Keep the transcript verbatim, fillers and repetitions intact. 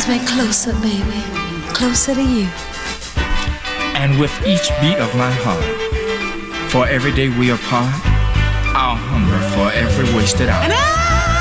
brings me closer, baby, closer to you. And with each beat of my heart, for every day we apart, I'll hunger for every wasted hour.